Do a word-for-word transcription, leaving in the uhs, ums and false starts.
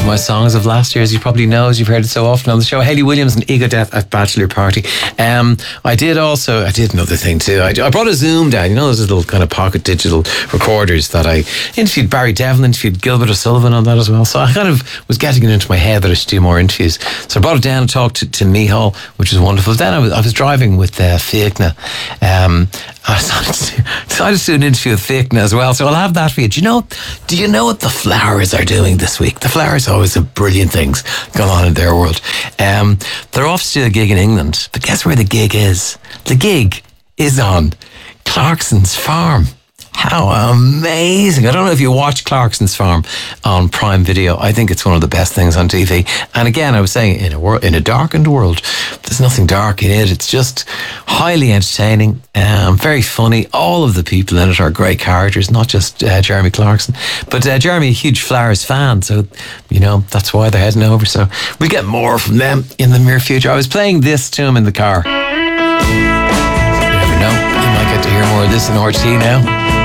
of my songs of last year, as you probably know, as you've heard it so often on the show. Hayley Williams and Ego Death at Bachelor Party. Um, I did also, I did another thing too. I, I brought a Zoom down, you know, those little kind of pocket digital recorders that I interviewed Barry Devlin, interviewed Gilbert O'Sullivan on that as well. So I kind of was getting it into my head that I should do more interviews. So I brought it down and talked to, to Micheál, which was wonderful. Then I was, I was driving with uh, Fiachna. Um, I decided to do an interview with Fiachna as well, so I'll have that for you. Do you know, do you know what the Flowers are doing this week? The Flowers always have brilliant things going on in their world. Um, they're off to do a gig in England, but guess where the gig is? The gig is on Clarkson's Farm. How amazing. I don't know if you watch Clarkson's Farm on Prime Video. I think it's one of the best things on T V. And again, I was saying, in a world, in a darkened world, there's nothing dark in it. It's just highly entertaining, um, very funny. All of the people in it are great characters, not just uh, Jeremy Clarkson. But uh, Jeremy, a huge Flowers fan, so, you know, that's why they're heading over. So we'll get more from them in the near future. I was playing this to him in the car. You never know. You might get to hear more of this in R T now.